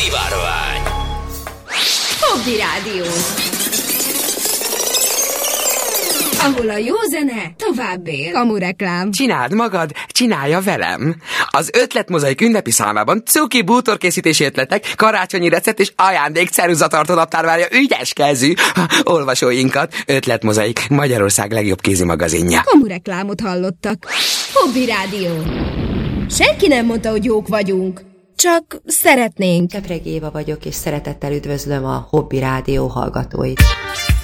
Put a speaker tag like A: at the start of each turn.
A: Bárvány.
B: Hobby Rádió. Ahol a jó zene tovább él.
C: Kamureklám.
D: Csináld magad, csinálja velem. Az Ötletmozaik ünnepi számában cuki bútorkészítési ötletek, karácsonyi recept és ajándék ceruzatartó naptár várja ügyes kezű olvasóinkat. Ötletmozaik, Magyarország legjobb kézi magazinja.
C: Kamureklámot hallottak.
B: Hobby Rádió. Senki nem mondta, hogy jók vagyunk. Csak szeretnénk.
E: Kepreg Éva vagyok, és szeretettel üdvözlöm a Hobby Rádió hallgatóit.